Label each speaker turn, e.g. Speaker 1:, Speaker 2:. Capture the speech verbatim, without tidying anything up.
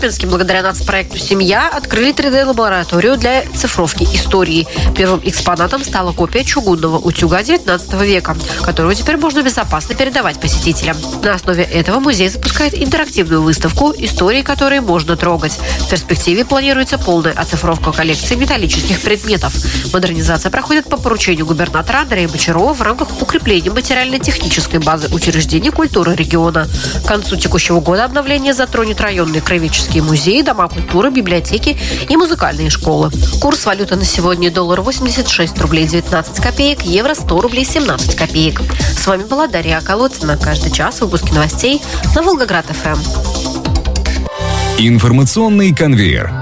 Speaker 1: Благодаря нацпроекту «Семья» открыли три дэ-лабораторию для цифровки истории. Первым экспонатом стала копия чугунного утюга девятнадцатого века, которую теперь можно безопасно передавать посетителям. На основе этого музей запускает интерактивную выставку, истории которой можно трогать. В перспективе планируется полная оцифровка коллекции металлических предметов. Модернизация проходит по поручению губернатора Андрея Бочарова в рамках укрепления материально-технической базы учреждений культуры региона. К концу текущего года обновление затронет районные краеведческие музеи, дома культуры, библиотеки и музыкальные школы. Курс валюты на сегодня: доллар восемьдесят шесть рублей девятнадцать копеек, евро сто рублей семнадцать копеек. С вами была Дарья Околоцина. Каждый час в выпуске новостей на Волгоград ФМ.
Speaker 2: Информационный конвейер.